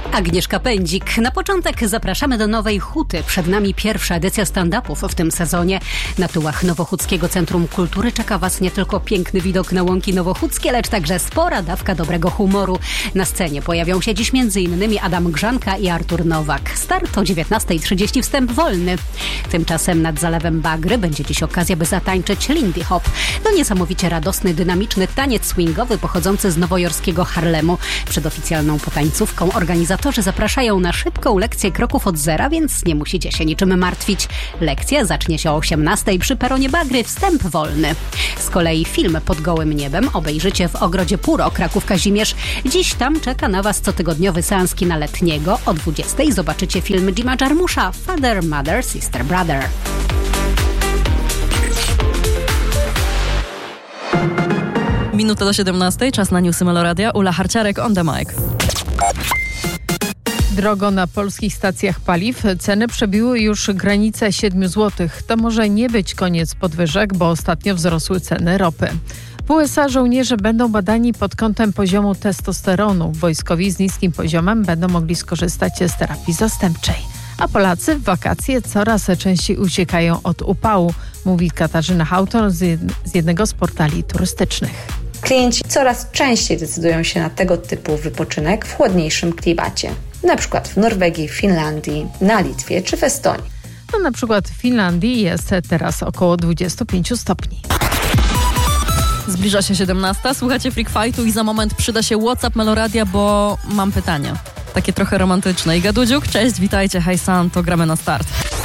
Agnieszka Pędzik. Na początek zapraszamy do Nowej Huty. Przed nami pierwsza edycja stand-upów w tym sezonie. Na tyłach Nowochódzkiego Centrum Kultury czeka Was nie tylko piękny widok na łąki nowochódzkie, lecz także spora dawka dobrego humoru. Na scenie pojawią się dziś m.in. Adam Grzanka i Artur Nowak. Start o 19:30, wstęp wolny. Tymczasem nad Zalewem Bagry będzie dziś okazja, by zatańczyć Lindy Hop. To niesamowicie radosny, dynamiczny taniec swingowy pochodzący z nowojorskiego Harlemu. Przed oficjalną potańcówką organizatorzy zapraszają na szybką lekcję kroków od zera, więc nie musicie się niczym martwić. Lekcja zacznie się o 18:00 przy peronie Bagry, wstęp wolny. Z kolei film Pod gołym niebem obejrzycie w Ogrodzie Puro, Kraków-Kazimierz. Dziś tam czeka na Was cotygodniowy seans kina letniego. O 20:00 zobaczycie film Jima Jarmusza Father, Mother, Sister, Brother. Minuta do 17:00, czas na newsy Meloradia. Ula Harciarek on the mic. Drogo na polskich stacjach paliw. Ceny przebiły już granicę 7 zł. To może nie być koniec podwyżek, bo ostatnio wzrosły ceny ropy. W USA żołnierze będą badani pod kątem poziomu testosteronu. Wojskowi z niskim poziomem będą mogli skorzystać z terapii zastępczej. A Polacy w wakacje coraz częściej uciekają od upału, mówi Katarzyna Hautor z jednego z portali turystycznych. Klienci coraz częściej decydują się na tego typu wypoczynek w chłodniejszym klimacie. Na przykład w Norwegii, Finlandii, na Litwie czy w Estonii. Na przykład w Finlandii jest teraz około 25 stopni. Zbliża się 17:00, słuchacie Freak Fightu i za moment przyda się WhatsApp Meloradia, bo mam pytanie. Takie trochę romantyczne. Iga Dudziuk, cześć, witajcie, hej San, to gramy na start.